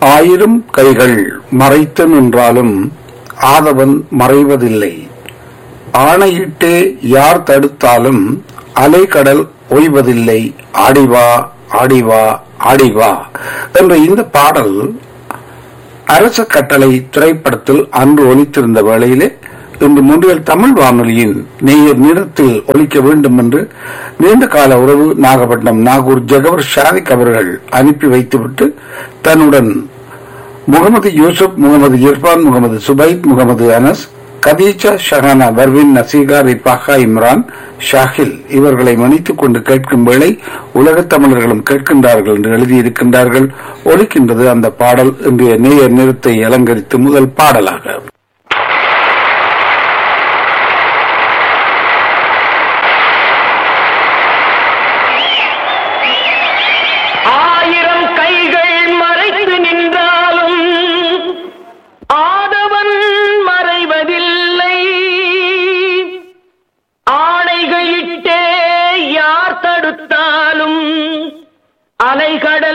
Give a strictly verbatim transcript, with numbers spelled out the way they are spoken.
ஆயிரம் கைகள் மறைத்து நின்றாலும் ஆதவன் மறைவதில்லை. ஆணையிட்டே யார் தடுத்தாலும் அலைக்கடல் ஓய்வதில்லை. ஆடிவா ஆடிவா ஆடிவா என்ற இந்த பாடல் அரச கட்டளை திரைப்படத்தில் அன்று ஒலித்திருந்த வேளையிலே இன்று முன்றியல் தமிழ் வானொலியின் நேயர் நிறத்தில் ஒலிக்க வேண்டும் என்று நீண்ட கால உறவு நாகப்பட்டினம் நாகூர் ஜகவர் ஷாதிக் அவர்கள் அனுப்பி வைத்துவிட்டு தன்னுடன் முகமது யூசுப், முகமது இர்பான், முகமது சுபைத், முகமது அனஸ், கதீஜா, ஷஹானா, பர்வின், நசீகா, ரிபாகா, இம்ரான், ஷாஹில் இவர்களை மன்னித்துக் கொண்டு கேட்கும் வேளை உலகத் தமிழர்களும் கேட்கின்றார்கள் என்று எழுதியிருக்கின்றார்கள். ஒலிக்கின்றது அந்த பாடல் இன்றைய நேயர் நிறத்தை அலங்கரித்து முதல் பாடலாக. ஆயிரம் கைகள் மறைத்து நின்றாலும் ஆதவன் மறைவதில்லை. ஆணைகளிட்டே யார் தடுத்தாலும் அலைகடல்